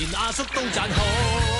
連阿叔都讚好。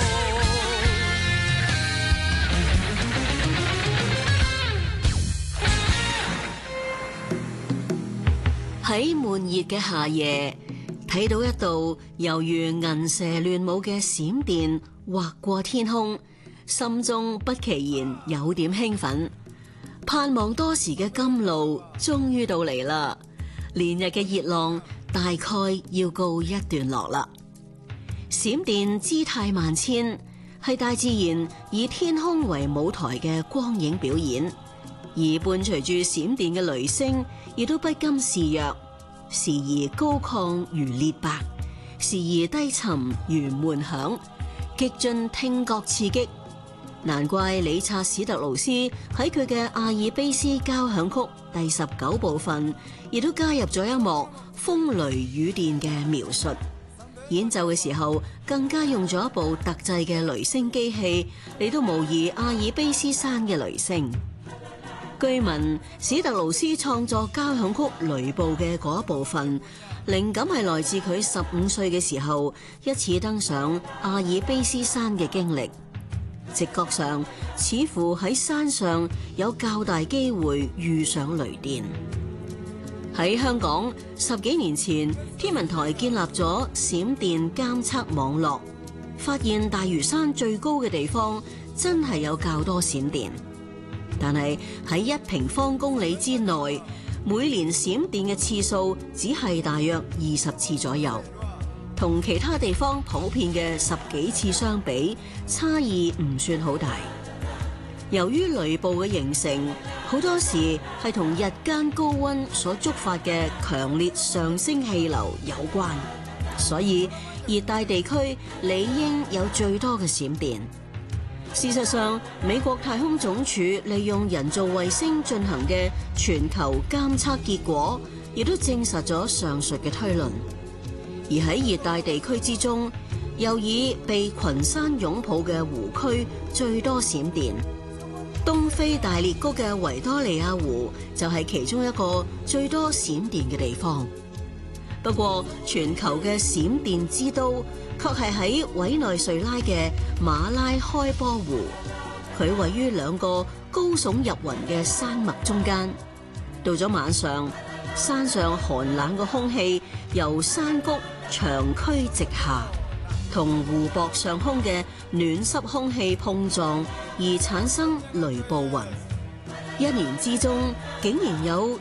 喺悶熱嘅夏夜，睇到一道猶如銀蛇亂舞嘅閃電劃過天空，心中不其然有點興奮，盼望多時嘅甘露終於到嚟啦！連日嘅熱浪大概要告一段落啦。閃電姿態萬千，係大自然以天空為舞台嘅光影表演，而伴隨住閃電嘅雷聲，亦都不甘示弱，時而高亢如裂白，時而低沉如悶響，極盡聽覺刺激。難怪理察史特勞斯喺佢嘅阿爾卑斯交響曲第19部分，亦都加入咗一幕風雷雨電嘅描述。演奏嘅時候，更加用咗一部特製嘅雷聲機器嚟到模擬阿爾卑斯山嘅雷聲。據聞史特勞斯創作交響曲《雷暴》嘅嗰一部分，靈感係來自佢15歲嘅時候一次登上阿爾卑斯山嘅經歷。直覺上似乎喺山上有較大機會遇上雷電。喺香港10幾年前，天文台建立咗閃電監測網絡，發現大嶼山最高嘅地方真係有較多閃電。但係喺1平方公里之內，每年閃電嘅次數只係大約20次左右，同其他地方普遍嘅10幾次相比，差異唔算好大。由於雷暴嘅形成，好多時係同日間高溫所觸發嘅強烈上升氣流有關，所以熱帶地區理應有最多嘅閃電。事實上，美國太空總署利用人造衛星進行嘅全球監測結果，亦都證實咗上述嘅推論。而喺熱帶地區之中，又以被群山擁抱嘅湖區最多閃電。東非大裂谷嘅維多利亞湖就係其中一個最多閃電嘅地方。不過，全球嘅閃電之都卻係喺委內瑞拉嘅馬拉開波湖，佢位於2個高聳入雲嘅山脈中間。到咗晚上，山上寒冷嘅空氣由山谷長驅直下，同湖泊上空嘅暖濕空氣碰撞而產生雷暴雲。一年之中，竟然有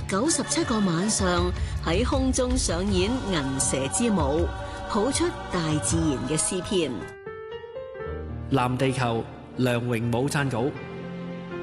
297個晚上喺空中上演銀蛇之舞，譜出大自然嘅詩篇。 藍地球梁榮武撰稿。